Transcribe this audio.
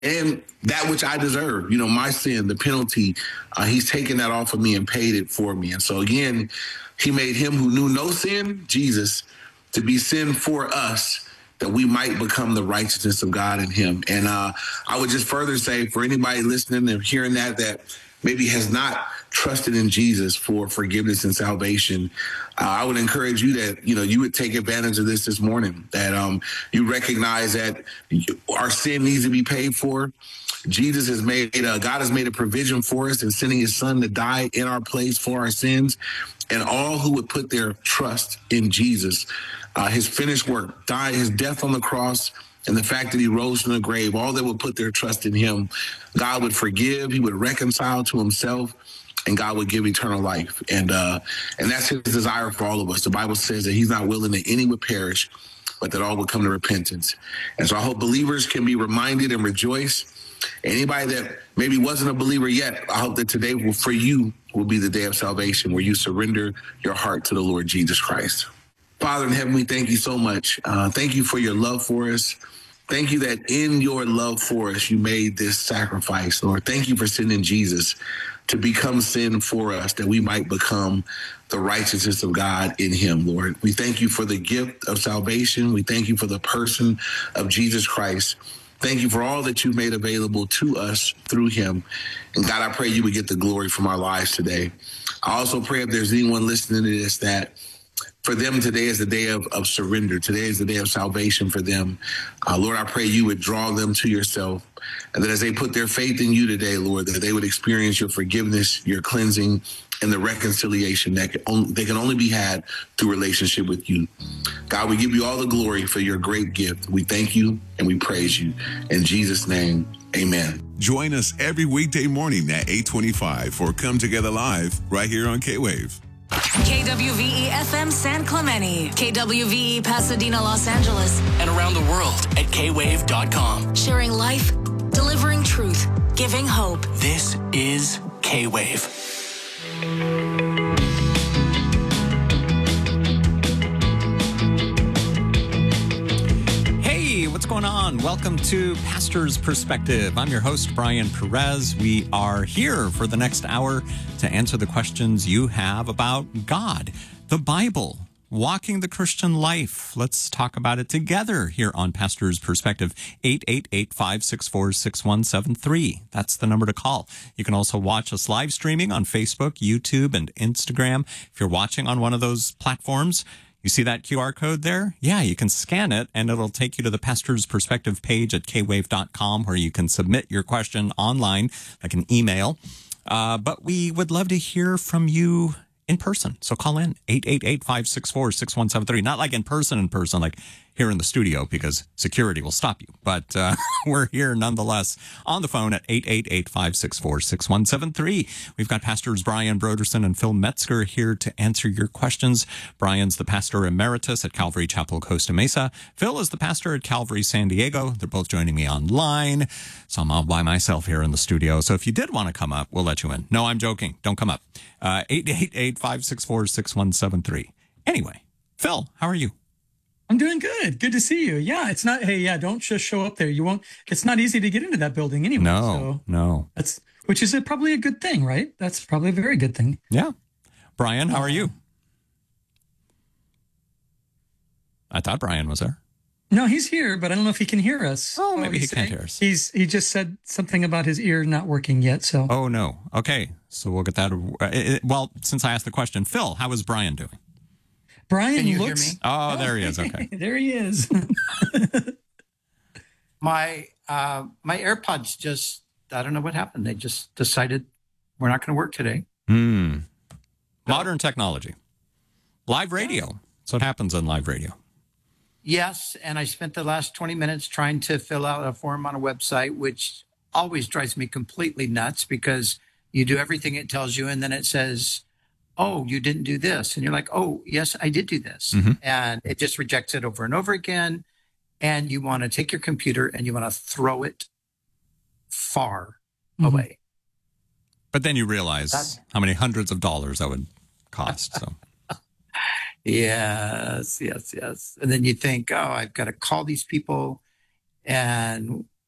and that which I deserve, my sin, the penalty, he's taken that off of me and paid it for me. And so again, he made him who knew no sin, Jesus, to be sin for us, that we might become the righteousness of God in him. And I would just further say, for anybody listening and hearing that maybe has not trusted in Jesus for forgiveness and salvation, I would encourage you that, you would take advantage of this morning, that you recognize that our sin needs to be paid for. Jesus has God has made a provision for us in sending his son to die in our place for our sins. And all who would put their trust in Jesus, his finished work, his death on the cross, and the fact that he rose from the grave, all that would put their trust in him, God would forgive, he would reconcile to himself, and God would give eternal life. And that's his desire for all of us. The Bible says that he's not willing that any would perish, but that all would come to repentance. And so I hope believers can be reminded and rejoice. Anybody that maybe wasn't a believer yet, I hope that today for you will be the day of salvation, where you surrender your heart to the Lord Jesus Christ. Father in heaven, we thank you so much. Thank you for your love for us. Thank you that in your love for us, you made this sacrifice, Lord. Thank you for sending Jesus to become sin for us, that we might become the righteousness of God in him, Lord. We thank you for the gift of salvation. We thank you for the person of Jesus Christ. Thank you for all that you made available to us through him. And God, I pray you would get the glory from our lives today. I also pray if there's anyone listening to this, that for them today is the day of surrender. Today is the day of salvation for them. Lord, I pray you would draw them to yourself. And that as they put their faith in you today, Lord, that they would experience your forgiveness, your cleansing, and the reconciliation that they can only be had through relationship with you. God, we give you all the glory for your great gift. We thank you and we praise you. In Jesus' name, amen. Join us every weekday morning at 8:25 for Come Together Live right here on K-Wave. KWVE FM San Clemente, KWVE Pasadena, Los Angeles, and around the world at kwave.com. Sharing life, delivering truth, giving hope. This is K-Wave. Hey, what's going on? Welcome to Pastor's Perspective. I'm your host, Brian Perez. We are here for the next hour to answer the questions you have about God, the Bible, walking the Christian life. Let's talk about it together here on Pastor's Perspective. 888-564-6173. That's the number to call. You can also watch us live streaming on Facebook, YouTube, and Instagram. If you're watching on one of those platforms, you see that QR code there? Yeah, you can scan it, and it'll take you to the Pastor's Perspective page at kwave.com, where you can submit your question online, like an email. But we would love to hear from you in person. So call in 888-564-6173. Not like in person, like here in the studio, because security will stop you. But we're here nonetheless on the phone at 888-564-6173. We've got Pastors Brian Broderson and Phil Metzger here to answer your questions. Brian's the pastor emeritus at Calvary Chapel, Costa Mesa. Phil is the pastor at Calvary San Diego. They're both joining me online. So I'm all by myself here in the studio. So if you did want to come up, we'll let you in. No, I'm joking. Don't come up. 888-564-6173. Anyway, Phil, how are you? I'm doing good. Good to see you. Yeah, it's not, don't just show up there. You won't, it's not easy to get into that building anyway. No. Which is probably a good thing, right? That's probably a very good thing. Yeah. Brian, how are you? I thought Brian was there. No, he's here, but I don't know if he can hear us. Oh, maybe he can't hear us. He just said something about his ear not working yet, so. Oh, no. Okay, so we'll get that. Well, since I asked the question, Phil, how is Brian doing? Brian Can you looks. hear me? Oh, there he is. Okay. There he is. My AirPods just, I don't know what happened. They just decided we're not going to work today. Modern technology. Live radio. That's what happens on live radio. Yes, and I spent the last 20 minutes trying to fill out a form on a website, which always drives me completely nuts, because you do everything it tells you, and then it says, oh, you didn't do this. And you're like, oh, yes, I did do this. Mm-hmm. And it just rejects it over and over again. And you want to take your computer and you want to throw it far away. But then you realize how many hundreds of dollars that would cost. So. Yes. And then you think, oh, I've got to call these people. And